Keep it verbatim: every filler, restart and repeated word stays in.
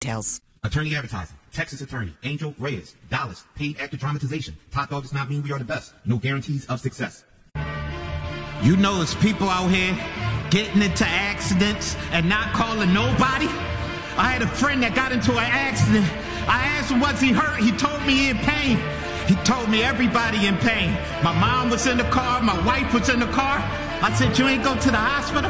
details. Attorney Advertising, Texas Attorney, Angel Reyes, Dallas, Paid Actor Dramatization. Top dog does not mean we are the best. No guarantees of success. You know there's people out here getting into accidents and not calling nobody. I had a friend that got into an accident. I asked him, was he hurt? He told me he in pain. He told me everybody in pain. My mom was in the car. My wife was in the car. I said, you ain't go to the hospital?